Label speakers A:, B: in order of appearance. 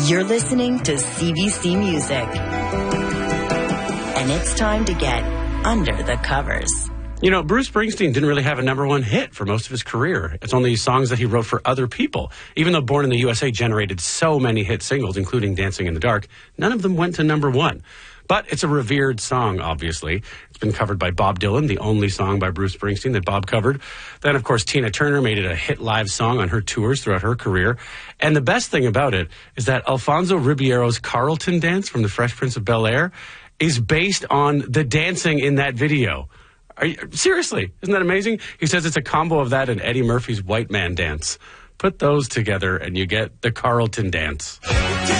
A: You're listening to CBC Music. And it's time to get under the covers.
B: You know, Bruce Springsteen didn't really have a number one hit for most of his career. It's only songs that he wrote for other people. Even though Born in the USA generated so many hit singles, including Dancing in the Dark, none of them went to number one. But it's a revered song, obviously. It's been covered by Bob Dylan, the only song by Bruce Springsteen that Bob covered. Then, of course, Tina Turner made it a hit live song on her tours throughout her career. And the best thing about it is that Alfonso Ribeiro's Carlton dance from The Fresh Prince of Bel-Air is based on the dancing in that video. Seriously, isn't that amazing? He says it's a combo of that and Eddie Murphy's White Man dance. Put those together and you get the Carlton dance.